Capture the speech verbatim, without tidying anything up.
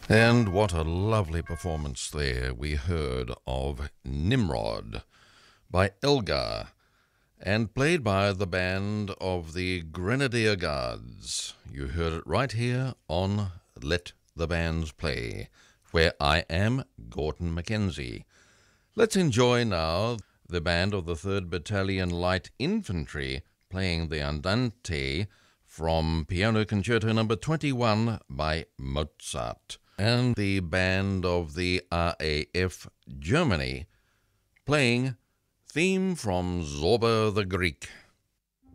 And what a lovely performance there we heard of Nimrod by Elgar and played by the band of the Grenadier Guards. You heard it right here on Let the Bands Play, where I am Gordon Mackenzie. Let's enjoy now the band of the third Battalion Light Infantry playing the Andante from Piano Concerto number twenty-one by Mozart, and the band of the R A F Germany playing Theme from Zorba the Greek.